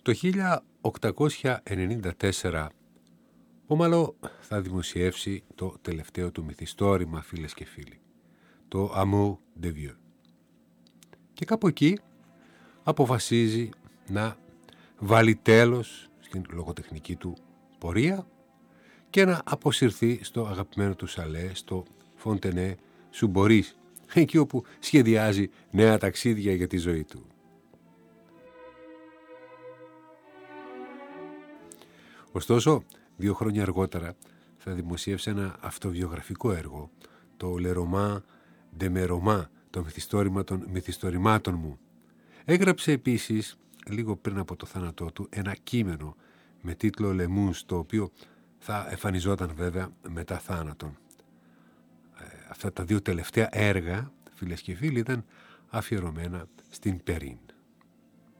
Το 1894 ο Μαλό θα δημοσιεύσει το τελευταίο του μυθιστόρημα, φίλες και φίλοι, το Amour de Vieux. Και κάπου εκεί αποφασίζει να βάλει τέλος στην λογοτεχνική του πορεία και να αποσυρθεί στο αγαπημένο του σαλέ, στο Φοντενέ Σουμπορίς, εκεί όπου σχεδιάζει νέα ταξίδια για τη ζωή του. Ωστόσο, 2 χρόνια αργότερα θα δημοσιεύσει ένα αυτοβιογραφικό έργο, το Le Roman de mes romans, το μυθιστόρημα των μυθιστορημάτων μου. Έγραψε επίσης, λίγο πριν από το θάνατό του, ένα κείμενο με τίτλο Le Mousse, το οποίο θα εμφανιζόταν βέβαια μετά θάνατον. Αυτά τα 2 τελευταία έργα, φίλες και φίλοι, ήταν αφιερωμένα στην Περίν.